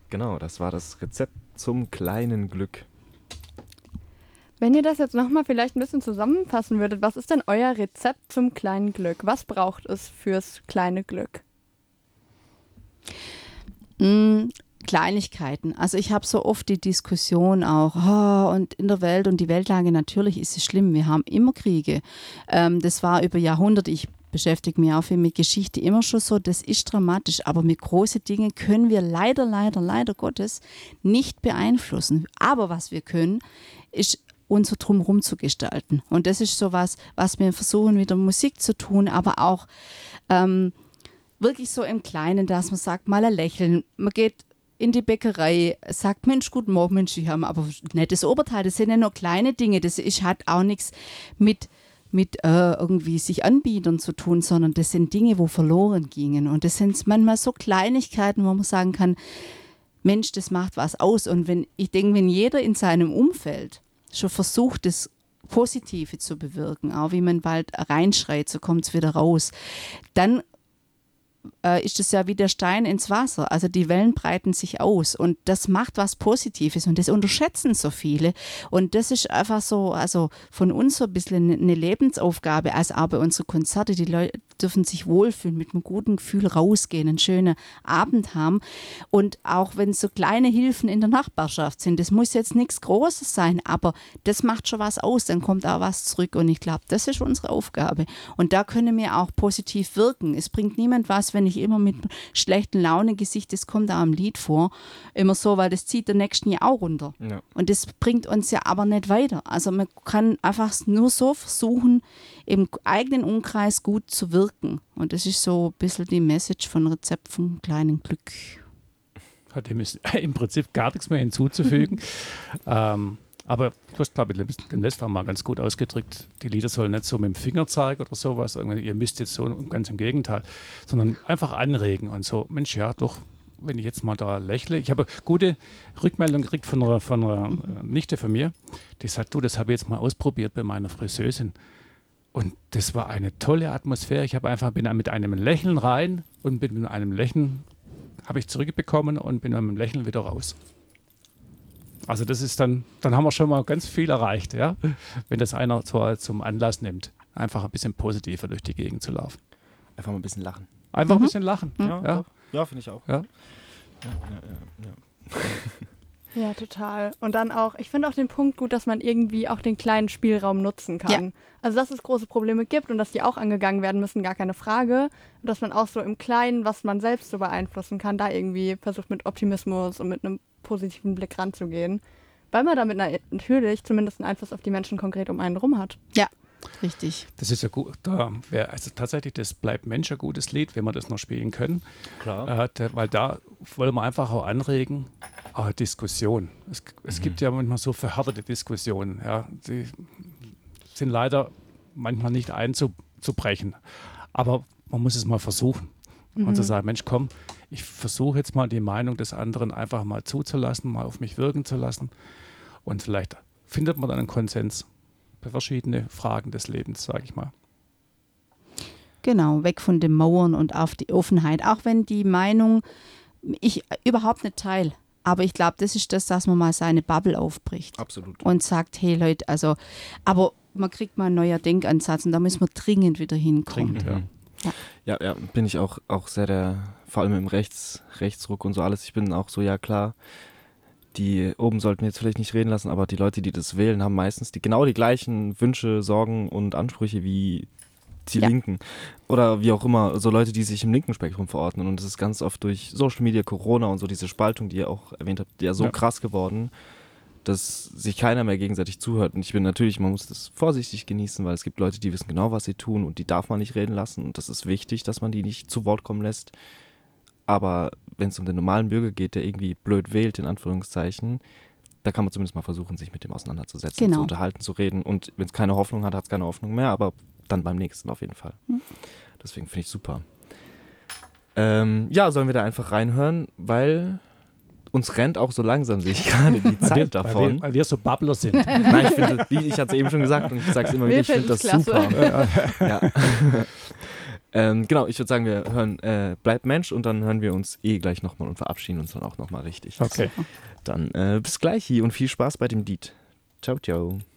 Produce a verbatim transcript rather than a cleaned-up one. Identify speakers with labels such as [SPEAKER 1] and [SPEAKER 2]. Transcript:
[SPEAKER 1] Genau, das war das Rezept zum kleinen Glück.
[SPEAKER 2] Wenn ihr das jetzt nochmal vielleicht ein bisschen zusammenfassen würdet, was ist denn euer Rezept zum kleinen Glück? Was braucht es fürs kleine Glück?
[SPEAKER 3] Mm, Kleinigkeiten. Also ich habe so oft die Diskussion auch, oh, und in der Welt und die Weltlage, natürlich ist es schlimm, wir haben immer Kriege. Ähm, das war über Jahrhunderte, ich beschäftige mich auch viel mit Geschichte, immer schon so, das ist dramatisch, aber mit großen Dingen können wir leider, leider, leider Gottes nicht beeinflussen. Aber was wir können, ist unser Drumherum zu gestalten. Und das ist so was, was wir versuchen, mit der Musik zu tun, aber auch ähm, wirklich so im Kleinen, dass man sagt, mal ein Lächeln, man geht in die Bäckerei, sagt, Mensch, guten Morgen, Mensch, ich habe aber ein nettes Oberteil, das sind ja nur kleine Dinge, das ist, hat auch nichts mit, mit äh, irgendwie sich anbietern zu tun, sondern das sind Dinge, wo verloren gingen. Und das sind manchmal so Kleinigkeiten, wo man sagen kann, Mensch, das macht was aus. Und wenn ich denke, wenn jeder in seinem Umfeld schon versucht, das Positive zu bewirken, auch wie man bald reinschreit, so kommt es wieder raus, dann äh, ist es ja wie der Stein ins Wasser. Also die Wellen breiten sich aus und das macht was Positives und das unterschätzen so viele. Und das ist einfach so, also von uns so ein bisschen eine Lebensaufgabe, als auch bei unseren Konzerte. Die Leute dürfen sich wohlfühlen, mit einem guten Gefühl rausgehen, einen schönen Abend haben. Und auch wenn so kleine Hilfen in der Nachbarschaft sind, das muss jetzt nichts Großes sein, aber das macht schon was aus, dann kommt auch was zurück. Und ich glaube, das ist unsere Aufgabe. Und da können wir auch positiv wirken. Es bringt niemand was, wenn ich immer mit schlechten Laune-Gesicht, das kommt auch im Lied vor, immer so, weil das zieht der nächsten ja auch runter. Ja. Und das bringt uns ja aber nicht weiter. Also man kann einfach nur so versuchen, im eigenen Umkreis gut zu wirken. Und das ist so ein bisschen die Message von Rezept vom kleinen Glück.
[SPEAKER 4] Dem ist im Prinzip gar nichts mehr hinzuzufügen. ähm, aber du hast, glaube ich, den letzten Mal ganz gut ausgedrückt, die Lieder sollen nicht so mit dem Finger zeigen oder sowas, ihr müsst jetzt so, ganz im Gegenteil, sondern einfach anregen und so, Mensch, ja, doch, wenn ich jetzt mal da lächle. Ich habe eine gute Rückmeldung gekriegt von einer, von einer Nichte von mir, die sagt, du, das habe ich jetzt mal ausprobiert bei meiner Friseusin. Und das war eine tolle Atmosphäre. Ich habe einfach bin mit einem Lächeln rein und bin mit einem Lächeln habe ich zurückbekommen und bin mit einem Lächeln wieder raus. Also das ist dann, dann haben wir schon mal ganz viel erreicht, ja, wenn das einer so zum Anlass nimmt, einfach ein bisschen positiver durch die Gegend zu laufen.
[SPEAKER 1] Einfach mal ein bisschen lachen.
[SPEAKER 4] Einfach
[SPEAKER 3] Mhm.
[SPEAKER 4] ein bisschen lachen.
[SPEAKER 1] Ja,
[SPEAKER 4] ja.
[SPEAKER 1] ja finde ich auch.
[SPEAKER 4] Ja.
[SPEAKER 1] Ja, ja, ja, ja.
[SPEAKER 2] Ja, total. Und dann auch, ich finde auch den Punkt gut, dass man irgendwie auch den kleinen Spielraum nutzen kann.
[SPEAKER 3] Ja.
[SPEAKER 2] Also, dass es große Probleme gibt und dass die auch angegangen werden müssen, gar keine Frage. Und dass man auch so im Kleinen, was man selbst so beeinflussen kann, da irgendwie versucht mit Optimismus und mit einem positiven Blick ranzugehen. Weil man damit natürlich zumindest einen Einfluss auf die Menschen konkret um einen rum hat.
[SPEAKER 3] Ja, richtig.
[SPEAKER 4] Das ist ja gut. Da wäre also tatsächlich, das bleibt Mensch ein gutes Lied, wenn wir das noch spielen können.
[SPEAKER 1] Klar.
[SPEAKER 4] Äh, der, weil da wollen wir einfach auch anregen, äh, Diskussion. Es, es mhm. gibt ja manchmal so verhärtete Diskussionen. Ja, die sind leider manchmal nicht einzubrechen. Aber man muss es mal versuchen. Mhm. Und zu sagen, Mensch, komm, ich versuche jetzt mal die Meinung des anderen einfach mal zuzulassen, mal auf mich wirken zu lassen. Und vielleicht findet man dann einen Konsens für verschiedene Fragen des Lebens, sage ich mal.
[SPEAKER 3] Genau, weg von den Mauern und auf die Offenheit. Auch wenn die Meinung ich überhaupt nicht teile. Aber ich glaube, das ist das, dass man mal seine Bubble aufbricht.
[SPEAKER 1] Absolut.
[SPEAKER 3] Und sagt, hey Leute, also, aber man kriegt mal einen neuen Denkansatz und da müssen wir dringend wieder hinkommen.
[SPEAKER 4] Dringend, ja.
[SPEAKER 3] Ja.
[SPEAKER 1] Ja, ja, bin ich auch, auch sehr der, vor allem im Rechts, Rechtsruck und so alles. Ich bin auch so, ja klar, die oben sollten wir jetzt vielleicht nicht reden lassen, aber die Leute, die das wählen, haben meistens die, genau die gleichen Wünsche, Sorgen und Ansprüche wie die
[SPEAKER 3] Ja.
[SPEAKER 1] Linken. Oder wie auch immer, so Leute, die sich im linken Spektrum verordnen. Und das ist ganz oft durch Social Media, Corona und so diese Spaltung, die ihr auch erwähnt habt, die ja so
[SPEAKER 4] Ja.
[SPEAKER 1] krass geworden, dass sich keiner mehr gegenseitig zuhört. Und ich bin natürlich, man muss das vorsichtig genießen, weil es gibt Leute, die wissen genau, was sie tun und die darf man nicht reden lassen. Und das ist wichtig, dass man die nicht zu Wort kommen lässt. Aber wenn es um den normalen Bürger geht, der irgendwie blöd wählt, in Anführungszeichen, da kann man zumindest mal versuchen, sich mit dem auseinanderzusetzen,
[SPEAKER 3] Genau.
[SPEAKER 1] zu unterhalten, zu reden. Und wenn es keine Hoffnung hat, hat es keine Hoffnung mehr, aber dann beim nächsten auf jeden Fall.
[SPEAKER 3] Hm.
[SPEAKER 1] Deswegen finde ich super. Ähm, ja, sollen wir da einfach reinhören, weil uns rennt auch so langsam, sehe ich gerade, die Zeit
[SPEAKER 4] weil wir,
[SPEAKER 1] davon.
[SPEAKER 4] Weil wir, weil wir so Babbler sind.
[SPEAKER 1] Nein, ich finde, ich hatte es eben schon gesagt und ich sage es immer wieder, ich finde das
[SPEAKER 2] klasse.
[SPEAKER 1] super. Ja. Ähm, genau, ich würde sagen, wir hören äh, Bleib Mensch und dann hören wir uns eh gleich nochmal und verabschieden uns dann auch nochmal richtig.
[SPEAKER 4] Okay.
[SPEAKER 1] Dann äh, bis gleich hier und viel Spaß bei dem Lied. Ciao, ciao.